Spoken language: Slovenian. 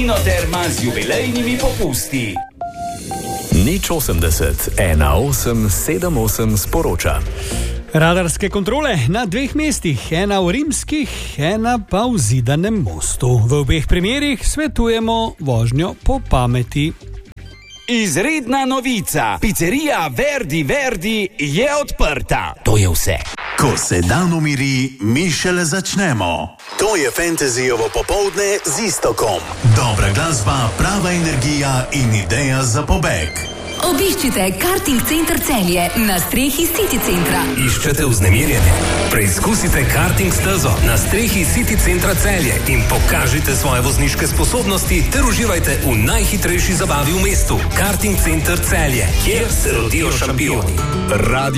Mlinoterma z jubilejnimi popusti. Nič 80 18 78 sporoča. Radarske kontrole na 2 mestih, ena v Rimskih, ena pa v Zidanem mostu. V obeh primerih svetujemo vožnjo po pameti. Izredna novica. Pizzerija Verdi je odprta. To je vse. Ko se dan umiri, mi šele začnemo. To je Fantasyjevo popoldne z Iztokom. Dobra glasba, prava energija in ideja za pobeg. Obiščite Karting Center Celje na strehi City Centra. Iščete vznemirjenje? Preizkusite karting stezo na strehi City Centra Celje in pokažite svoje vozniške sposobnosti ter uživajte v najhitrejši zabavi v mestu. Karting Center Celje, kjer se rodijo šampioni.